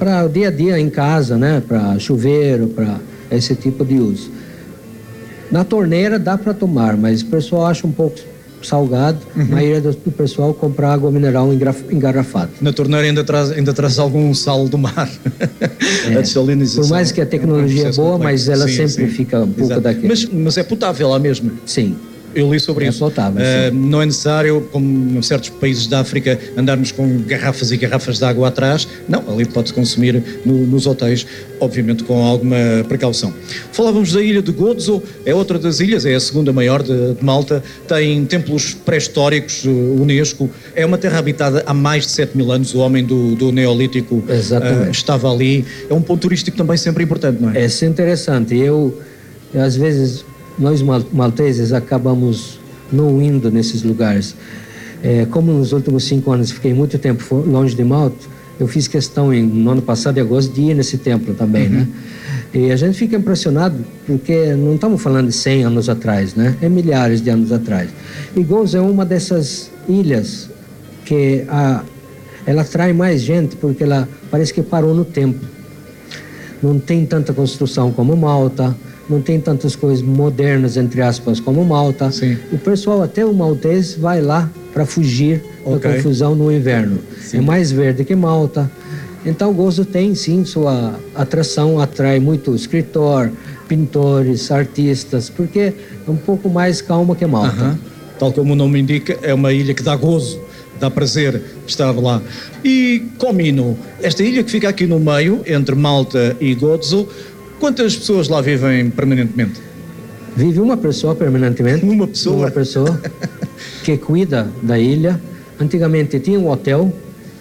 para o dia a dia em casa, né? Para chuveiro, para esse tipo de uso. Na torneira dá para tomar, mas o pessoal acha um pouco salgado. A maioria do pessoal compra água mineral engarrafada. Na torneira ainda traz algum sal do mar. A desalinização. Por mais que a tecnologia é boa, mas ela sempre fica um pouco daquilo. Mas é potável lá mesmo? Sim. Eu li sobre isso. Potável, não é necessário, como em certos países da África, andarmos com garrafas e garrafas de água atrás. Não, ali pode-se consumir nos hotéis, obviamente com alguma precaução. Falávamos da ilha de Gozo, é outra das ilhas, é a segunda maior de Malta, tem templos pré-históricos, Unesco, é uma terra habitada há mais de 7 mil anos, o homem do Neolítico estava ali. É um ponto turístico também sempre importante, não é? É interessante. Eu às vezes... Nós malteses acabamos não indo nesses lugares. Como nos últimos 5 anos fiquei muito tempo longe de Malta, eu fiz questão no ano passado, em agosto, de ir nesse templo também, né? E a gente fica impressionado porque não estamos falando de 100 anos atrás, né? É milhares de anos atrás. E Gozo é uma dessas ilhas que ela atrai mais gente porque ela parece que parou no tempo. Não tem tanta construção como Malta, não tem tantas coisas modernas, entre aspas, como Malta. Sim. O pessoal, até o maltês, vai lá para fugir da confusão no inverno. Sim. É mais verde que Malta. Então, Gozo tem, sim, sua atração, atrai muito escritor, pintores, artistas, porque é um pouco mais calma que Malta. Tal como o nome indica, é uma ilha que dá gozo, dá prazer estar lá. E Comino, esta ilha que fica aqui no meio, entre Malta e Gozo, quantas pessoas lá vivem permanentemente? Vive uma pessoa permanentemente. Uma pessoa? Uma pessoa que cuida da ilha. Antigamente tinha um hotel,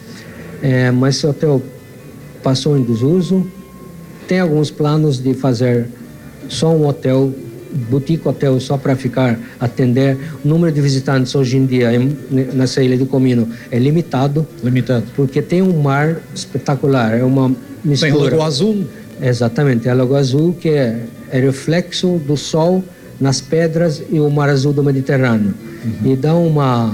mas esse hotel passou em desuso. Tem alguns planos de fazer só um hotel, boutique hotel, só para atender. O número de visitantes hoje em dia nessa ilha de Comino é limitado. Limitado. Porque tem um mar espetacular, é uma mistura. Tem Lagoa Azul. Exatamente, a Lagoa Azul, que é reflexo do sol nas pedras e o mar azul do Mediterrâneo. E dá uma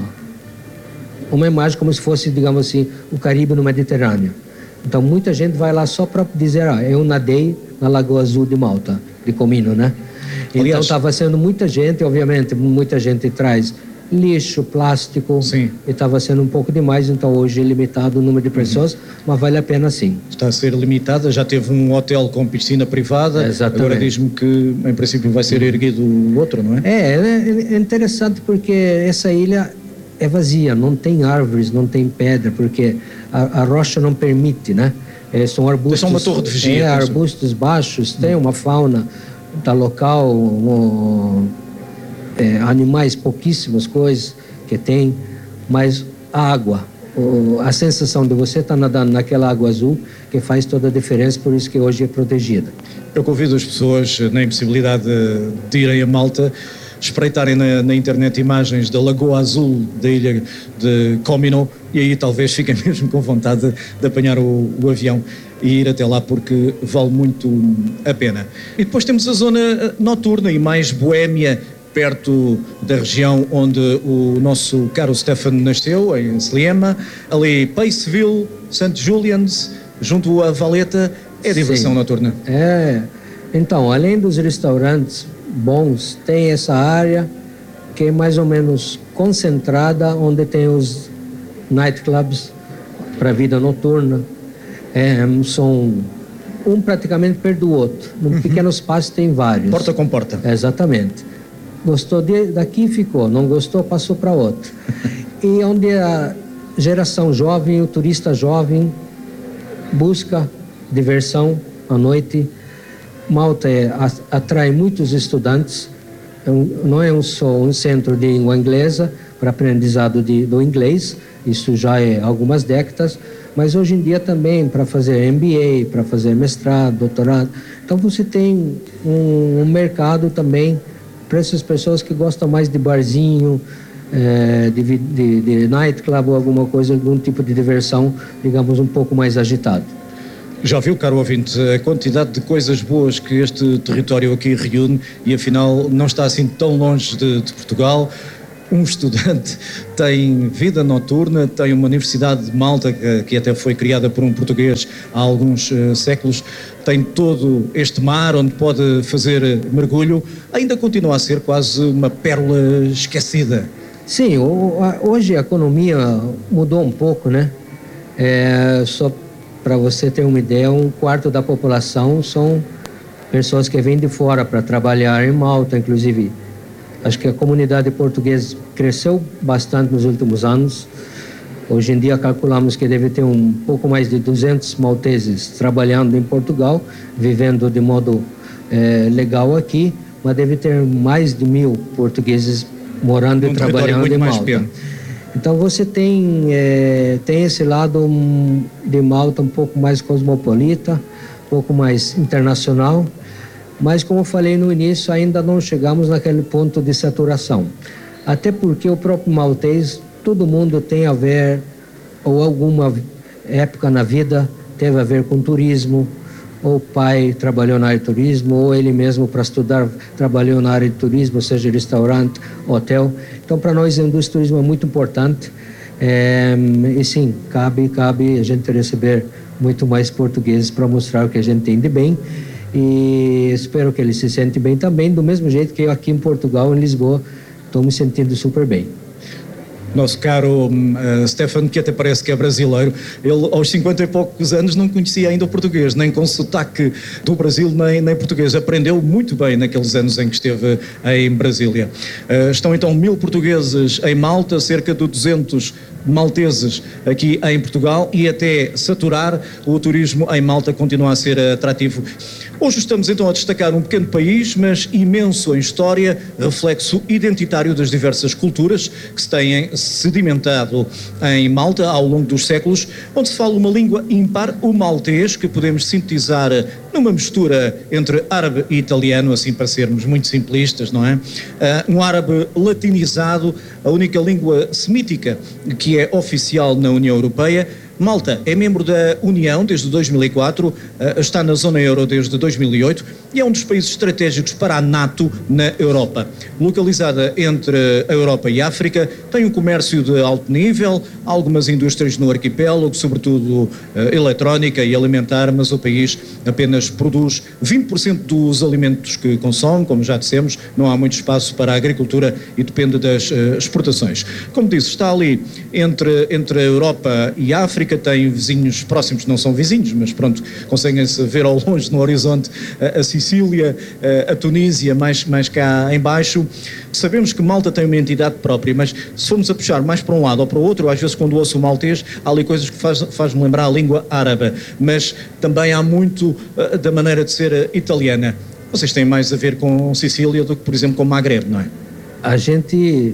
imagem como se fosse, digamos assim, o Caribe no Mediterrâneo. Então muita gente vai lá só para dizer, eu nadei na Lagoa Azul de Malta, de Comino, né? Então estava sendo muita gente, obviamente, muita gente traz lixo, plástico. Sim. E estava sendo um pouco demais, então hoje é limitado o número de pessoas, mas vale a pena sim. Está a ser limitada, já teve um hotel com piscina privada. Exatamente. Agora diz-me que em princípio vai ser erguido outro, não é? É interessante porque essa ilha é vazia, não tem árvores, não tem pedra, porque a rocha não permite, né? São arbustos. São uma torre de vigia. Arbustos baixos, tem uma fauna da local, animais, pouquíssimas coisas que tem, mas a água, a sensação de você estar nadando naquela água azul que faz toda a diferença, por isso que hoje é protegida. Eu convido as pessoas, na impossibilidade de irem a Malta, espreitarem na internet imagens da Lagoa Azul da ilha de Comino e aí talvez fiquem mesmo com vontade de apanhar o avião e ir até lá porque vale muito a pena. E depois temos a zona noturna e mais boémia, perto da região onde o nosso caro Stefan nasceu, em Sliema, ali Paceville, St. Julian's, junto à Valeta, é diversão noturna. Então, além dos restaurantes bons, tem essa área que é mais ou menos concentrada, onde tem os nightclubs para vida noturna. São um praticamente perto do outro. Num pequeno espaço tem vários. Porta com porta. Exatamente. Gostou daqui, ficou. Não gostou, passou para outro. E onde a geração jovem, o turista jovem, busca diversão à noite. Malta atrai muitos estudantes. Não é só um centro de língua inglesa para aprendizado do inglês. Isso já é algumas décadas. Mas hoje em dia também para fazer MBA, para fazer mestrado, doutorado. Então você tem um mercado também para essas pessoas que gostam mais de barzinho, de nightclub ou alguma coisa, algum tipo de diversão, digamos, um pouco mais agitado. Já viu, caro ouvinte, a quantidade de coisas boas que este território aqui reúne e afinal não está assim tão longe de Portugal. um estudante, tem vida noturna, tem uma Universidade de Malta que até foi criada por um português há alguns séculos, tem todo este mar onde pode fazer mergulho, ainda continua a ser quase uma pérola esquecida. Sim, hoje a economia mudou um pouco, né? Só para você ter uma ideia, 1/4 da população são pessoas que vêm de fora para trabalhar em Malta, inclusive. Acho que a comunidade portuguesa cresceu bastante nos últimos anos. Hoje em dia calculamos que deve ter um pouco mais de 200 malteses trabalhando em Portugal, vivendo de modo legal aqui, mas deve ter mais de 1.000 portugueses morando e trabalhando em Malta. Então você tem esse lado de Malta um pouco mais cosmopolita, um pouco mais internacional. Mas, como eu falei no início, ainda não chegamos naquele ponto de saturação. Até porque o próprio maltês, todo mundo tem a ver, ou alguma época na vida, teve a ver com turismo, ou o pai trabalhou na área de turismo, ou ele mesmo, para estudar, trabalhou na área de turismo, seja restaurante, hotel. Então, para nós, a indústria do turismo é muito importante. E sim, cabe a gente receber muito mais portugueses para mostrar o que a gente tem de bem. E espero que ele se sente bem também, do mesmo jeito que eu aqui em Portugal, em Lisboa, estou me sentindo super bem. Nosso caro Stefano, que até parece que é brasileiro, ele aos 50 e poucos anos não conhecia ainda o português, nem com sotaque do Brasil, nem português. Aprendeu muito bem naqueles anos em que esteve em Brasília. Estão então 1.000 portugueses em Malta, cerca de 200 malteses aqui em Portugal, e até saturar, o turismo em Malta continua a ser atrativo. Hoje estamos então a destacar um pequeno país, mas imenso em história, reflexo identitário das diversas culturas que se têm sedimentado em Malta ao longo dos séculos, onde se fala uma língua ímpar, o maltês, que podemos sintetizar numa mistura entre árabe e italiano, assim para sermos muito simplistas, não é? Um árabe latinizado, a única língua semítica que é oficial na União Europeia. Malta é membro da União desde 2004, está na zona euro desde 2008 e é um dos países estratégicos para a NATO na Europa. Localizada entre a Europa e a África, tem um comércio de alto nível, algumas indústrias no arquipélago, sobretudo eletrónica e alimentar, mas o país apenas produz 20% dos alimentos que consome, como já dissemos, não há muito espaço para a agricultura e depende das exportações. Como disse, está ali entre a Europa e a África, tem vizinhos próximos, não são vizinhos, mas pronto, conseguem-se ver ao longe no horizonte a Sicília, a Tunísia, mais cá em baixo. Sabemos que Malta tem uma entidade própria, mas se formos a puxar mais para um lado ou para o outro, às vezes quando ouço o maltês, há ali coisas que faz-me lembrar a língua árabe, mas também há muito da maneira de ser italiana. Vocês têm mais a ver com Sicília do que, por exemplo, com Maghreb, não é? A gente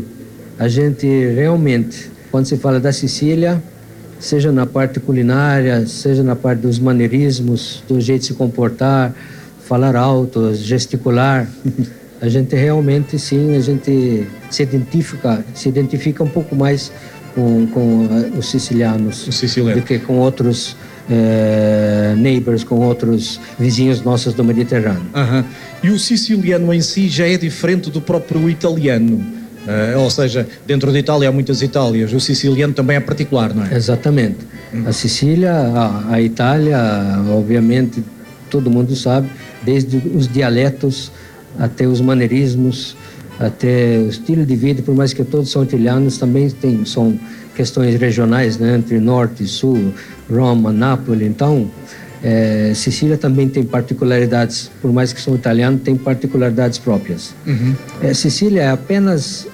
realmente, quando se fala da Sicília, seja na parte culinária, seja na parte dos maneirismos, do jeito de se comportar, falar alto, gesticular, a gente realmente, sim, a gente se identifica um pouco mais com os sicilianos do que com outros neighbors, com outros vizinhos nossos do Mediterrâneo. E o siciliano em si já é diferente do próprio italiano? Ou seja, dentro da Itália há muitas Itálias, o siciliano também é particular, não é? Exatamente. A Sicília, a Itália, obviamente, todo mundo sabe, desde os dialetos até os maneirismos, até o estilo de vida, por mais que todos são italianos, também são questões regionais, né? Entre norte e sul, Roma, Nápoles. Então, Sicília também tem particularidades, por mais que são italianos, tem particularidades próprias. Sicília é apenas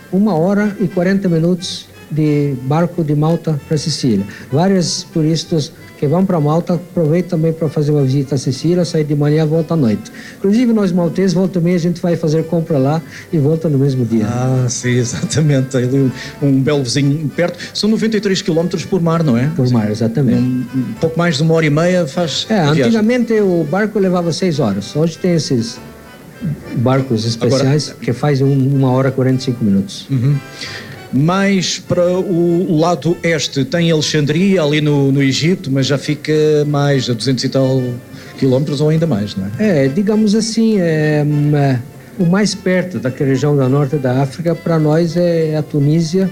1h40 de barco de Malta para Sicília. Vários turistas que vão para Malta aproveitam também para fazer uma visita a Sicília, sair de manhã e volta à noite. Inclusive nós malteses, volta e meia, a gente vai fazer compra lá e volta no mesmo dia. Sim, exatamente. Ali um belo vizinho perto. São 93 km por mar, não é? Por mar, exatamente. Um pouco mais de 1h30 faz. Antigamente o barco levava 6 horas. Hoje tem esses barcos especiais que fazem 1h45. Mais para o lado este tem Alexandria, ali no Egito, mas já fica mais a 200 e tal quilómetros ou ainda mais, não é? Digamos assim, o mais perto daquela região da norte da África, para nós, é a Tunísia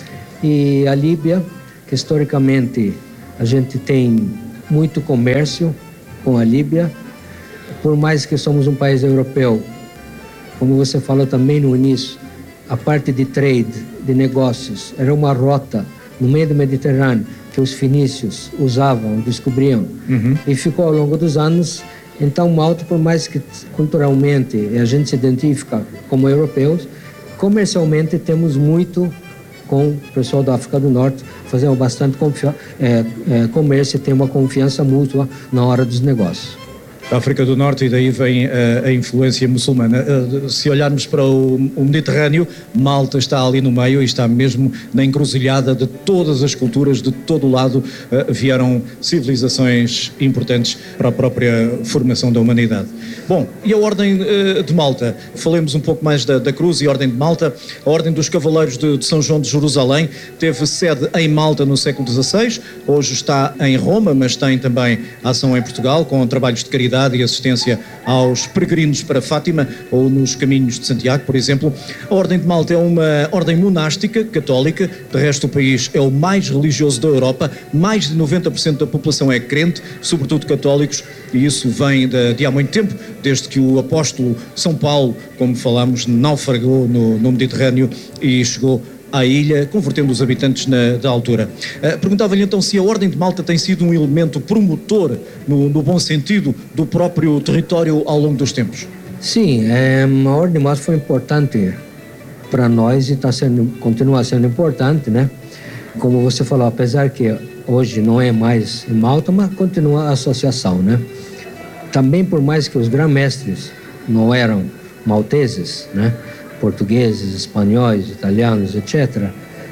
e a Líbia, que historicamente a gente tem muito comércio com a Líbia. Por mais que somos um país europeu, como você falou também no início, a parte de trade, de negócios, era uma rota no meio do Mediterrâneo que os fenícios usavam, descobriam, e ficou ao longo dos anos. Então, Malta, por mais que culturalmente a gente se identifica como europeus, comercialmente temos muito com o pessoal da África do Norte, fazemos bastante comércio e tem uma confiança mútua na hora dos negócios. Da África do Norte, e daí vem a influência muçulmana. Se olharmos para o Mediterrâneo, Malta está ali no meio e está mesmo na encruzilhada de todas as culturas, de todo o lado vieram civilizações importantes para a própria formação da humanidade. Bom, e a Ordem de Malta? Falemos um pouco mais da Cruz e a Ordem de Malta. A Ordem dos Cavaleiros de São João de Jerusalém teve sede em Malta no século XVI, hoje está em Roma, mas tem também ação em Portugal, com trabalhos de caridade e assistência aos peregrinos para Fátima ou nos caminhos de Santiago, por exemplo. A Ordem de Malta é uma ordem monástica, católica, de resto o país é o mais religioso da Europa, mais de 90% da população é crente, sobretudo católicos, e isso vem de há muito tempo, desde que o apóstolo São Paulo, como falámos, naufragou no Mediterrâneo e chegou à ilha, convertendo os habitantes da altura. Perguntava-lhe então se a Ordem de Malta tem sido um elemento promotor, no bom sentido, do próprio território ao longo dos tempos. Sim, a Ordem de Malta foi importante para nós e continua sendo importante, né? Como você falou, apesar que hoje não é mais em Malta, mas continua a associação, né? Também, por mais que os grã-mestres não eram malteses, né? Portugueses, espanhóis, italianos, etc.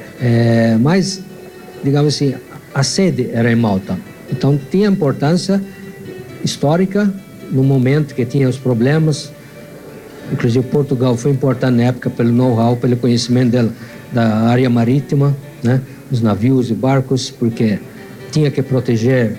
Mas, digamos assim, a sede era em Malta. Então, tinha importância histórica no momento que tinha os problemas. Inclusive, Portugal foi importante na época pelo know-how, pelo conhecimento da área marítima, né? Os navios e barcos, porque tinha que proteger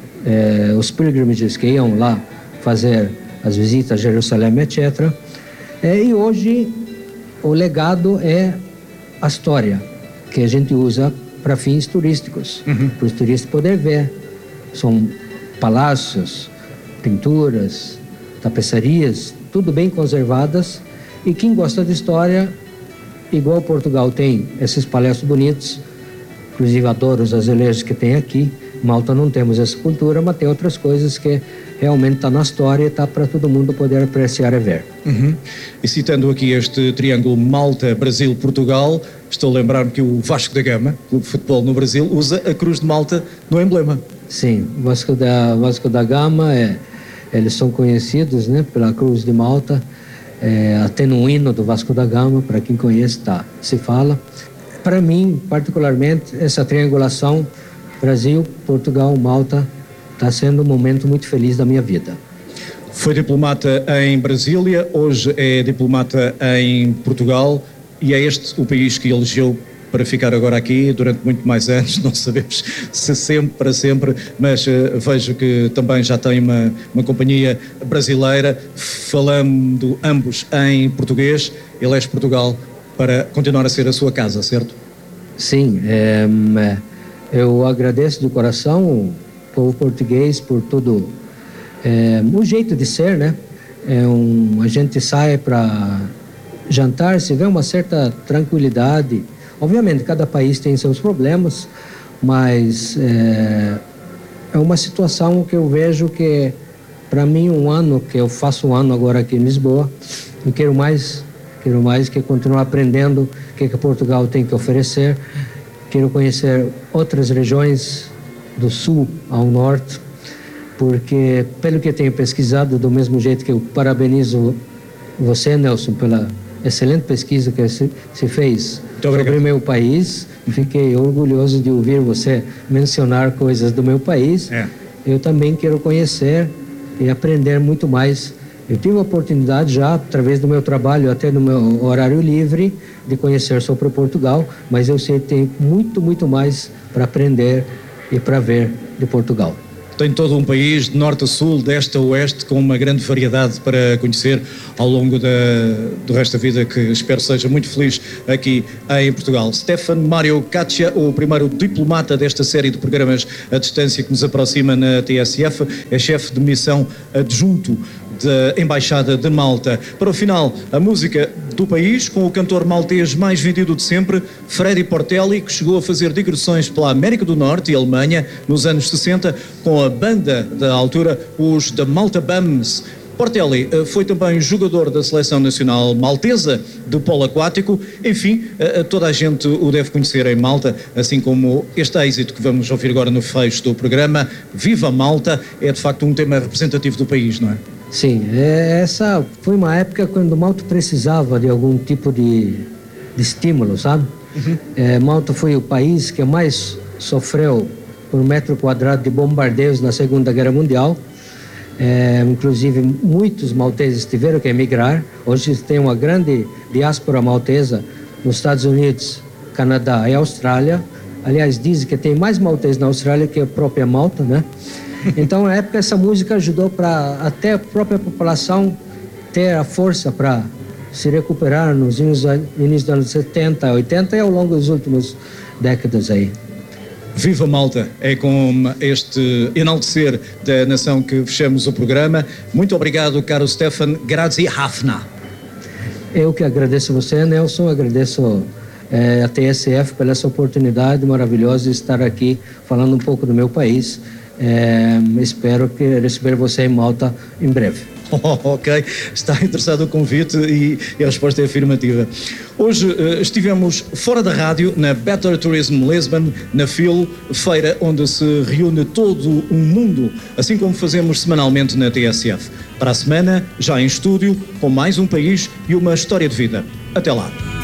os pilgrimages que iam lá fazer as visitas a Jerusalém, etc. E hoje o legado é a história que a gente usa para fins turísticos, para os turistas poderem ver. São palácios, pinturas, tapeçarias, tudo bem conservadas, e quem gosta de história, igual Portugal tem esses palácios bonitos, inclusive adoro os azulejos que tem aqui. Malta não temos essa cultura, mas tem outras coisas que realmente está na história e está para todo mundo poder apreciar e ver. E citando aqui este triângulo Malta, Brasil, Portugal, estou a lembrar-me que o Vasco da Gama, clube de futebol no Brasil, usa a Cruz de Malta no emblema. Sim, Vasco da Gama, eles são conhecidos, né, pela Cruz de Malta, até no hino do Vasco da Gama, para quem conhece, se fala. Para mim, particularmente, essa triangulação Brasil, Portugal, Malta, está sendo um momento muito feliz da minha vida. Foi diplomata em Brasília, hoje é diplomata em Portugal, e é este o país que elegeu para ficar agora aqui durante muito mais anos. Não sabemos se sempre, para sempre, mas vejo que também já tem uma companhia brasileira, falando ambos em português. Ele é de Portugal para continuar a ser a sua casa, certo? Sim, eu agradeço de coração o povo português por todo o jeito de ser, né? A gente sai para jantar, se vê uma certa tranquilidade. Obviamente, cada país tem seus problemas, mas é uma situação que eu vejo que, para mim, que eu faço um ano agora aqui em Lisboa, eu quero mais que continuar aprendendo o que Portugal tem que oferecer. Quero conhecer outras regiões do sul ao norte, porque, pelo que eu tenho pesquisado, do mesmo jeito que eu parabenizo você, Nelson, pela excelente pesquisa que se fez sobre o meu país, fiquei orgulhoso de ouvir você mencionar coisas do meu país. Eu também quero conhecer e aprender muito mais. Eu tive a oportunidade já, através do meu trabalho, até no meu horário livre, de conhecer sobre Portugal, mas eu sei que tem muito, muito mais para aprender e para ver de Portugal. Tem todo um país, de norte a sul, de este a oeste, com uma grande variedade para conhecer ao longo do resto da vida, que espero seja muito feliz aqui em Portugal. Stefan Mário Caccia, o primeiro diplomata desta série de programas à distância que nos aproxima na TSF, é chefe de missão adjunto da Embaixada de Malta. Para o final, a música do país, com o cantor maltês mais vendido de sempre, Freddy Portelli, que chegou a fazer digressões pela América do Norte e Alemanha nos anos 60, com a banda da altura, os The Malta Bums. Portelli foi também jogador da Seleção Nacional Maltesa de polo aquático. Enfim, toda a gente o deve conhecer em Malta, assim como este êxito que vamos ouvir agora no fecho do programa, Viva Malta, é de facto um tema representativo do país, não é? Sim, essa foi uma época quando Malta precisava de algum tipo de estímulo, sabe? Malta foi o país que mais sofreu por metro quadrado de bombardeios na Segunda Guerra Mundial. Inclusive, muitos malteses tiveram que emigrar. Hoje tem uma grande diáspora maltesa nos Estados Unidos, Canadá e Austrália. Aliás, dizem que tem mais malteses na Austrália que a própria Malta, né? Então, na época, essa música ajudou para até a própria população ter a força para se recuperar nos inícios dos anos 70, 80 e ao longo das últimas décadas aí. Viva Malta, é com este enaltecer da nação que fechamos o programa. Muito obrigado, caro Stefan. Grazie Hafna. Eu que agradeço a você, Nelson, agradeço a TSF pela essa oportunidade maravilhosa de estar aqui falando um pouco do meu país. Espero receber você em Malta em breve. Ok, está interessado o convite e a resposta é afirmativa. Hoje estivemos fora da rádio, na Better Tourism Lisbon, na FIL, feira onde se reúne todo um mundo, assim como fazemos semanalmente na TSF. Para a semana, já em estúdio, com mais um país e uma história de vida. Até lá.